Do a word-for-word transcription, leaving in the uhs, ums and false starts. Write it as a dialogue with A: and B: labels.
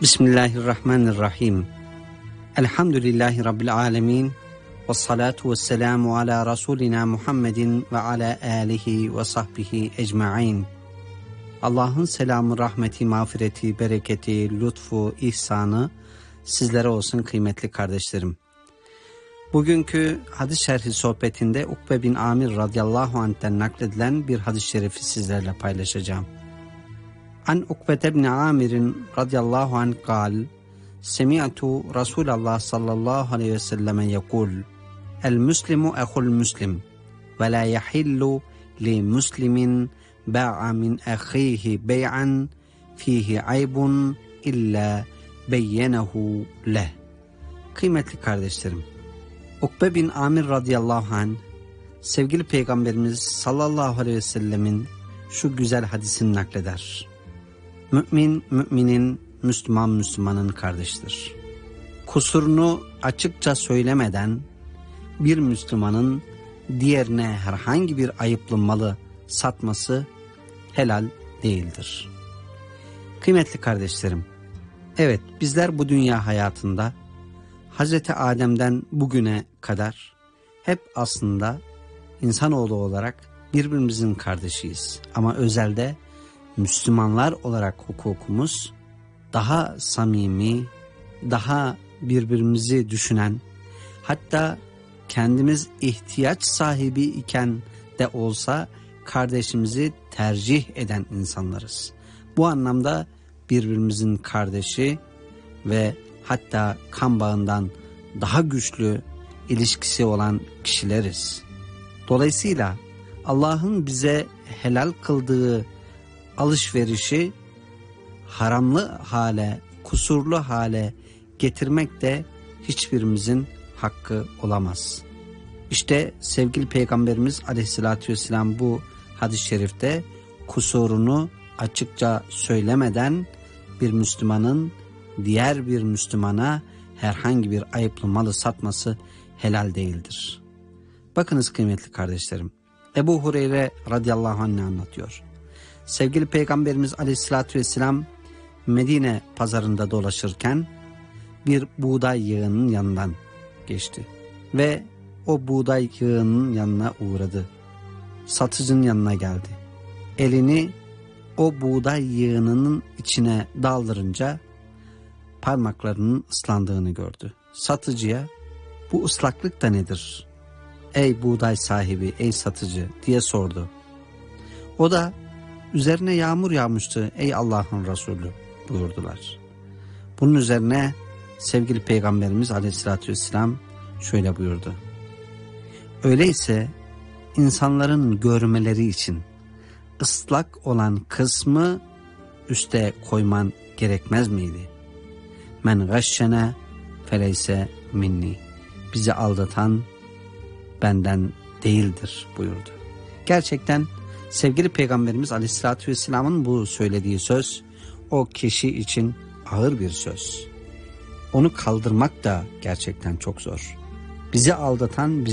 A: Bismillahirrahmanirrahim. Elhamdülillahi Rabbil alemin. Ve salatu ve selamu ala Resulina Muhammedin ve ala alihi ve sahbihi ecma'in. Allah'ın selamı, rahmeti, mağfireti, bereketi, lütfu, ihsanı sizlere olsun kıymetli kardeşlerim. Bugünkü hadis şerhi sohbetinde Ukbe bin Amir radıyallahu anh'ten nakledilen bir hadis-i şerifi sizlerle paylaşacağım. An Ukbe bin Amir'in radıyallahu anh kal, Semi'tu Resulallah sallallahu aleyhi ve selleme yekul, El muslimu ehul muslim, ve la yahillu li muslimin ba'a min ahihi bey'an fihi aybun illa beyyenehu leh. Kıymetli kardeşlerim, Ukbe bin Amir radıyallahu anh, sevgili Peygamberimiz sallallahu aleyhi ve sellemin şu güzel hadisini nakleder. Mümin, müminin, Müslüman, Müslümanın kardeştir. Kusurunu açıkça söylemeden bir Müslümanın diğerine herhangi bir ayıplı malı satması helal değildir. Kıymetli kardeşlerim, evet bizler bu dünya hayatında Hazreti Adem'den bugüne kadar hep aslında insanoğlu olarak birbirimizin kardeşiyiz. Ama özelde Müslümanlar olarak hukukumuz daha samimi, daha birbirimizi düşünen, hatta kendimiz ihtiyaç sahibi iken de olsa kardeşimizi tercih eden insanlarız. Bu anlamda birbirimizin kardeşi ve hatta kan bağından daha güçlü ilişkisi olan kişileriz. Dolayısıyla Allah'ın bize helal kıldığı alışverişi haramlı hale, kusurlu hale getirmek de hiçbirimizin hakkı olamaz. İşte sevgili Peygamberimiz Aleyhisselatü Vesselam bu hadis-i şerifte kusurunu açıkça söylemeden bir Müslümanın diğer bir Müslümana herhangi bir ayıplı malı satması helal değildir. Bakınız kıymetli kardeşlerim, Ebu Hureyre radıyallahu anh ne anlatıyor? Sevgili Peygamberimiz Aleyhisselatü Vesselam Medine pazarında dolaşırken bir buğday yığının yanından geçti ve o buğday yığının yanına uğradı. Satıcının yanına geldi. Elini o buğday yığınının içine daldırınca parmaklarının ıslandığını gördü. Satıcıya bu ıslaklık da nedir? Ey buğday sahibi, ey satıcı diye sordu. O da üzerine yağmur yağmıştı ey Allah'ın Resulü buyurdular. Bunun üzerine sevgili Peygamberimiz Aleyhisselatü Vesselam şöyle buyurdu. Öyleyse insanların görmeleri için ıslak olan kısmı üste koyman gerekmez miydi? Men gashşene feleyse minni. Bizi aldatan benden değildir buyurdu. Gerçekten sevgili Peygamberimiz Aleyhisselatü Vesselam'ın bu söylediği söz o kişi için ağır bir söz. Onu kaldırmak da gerçekten çok zor. Bizi aldatan, bizi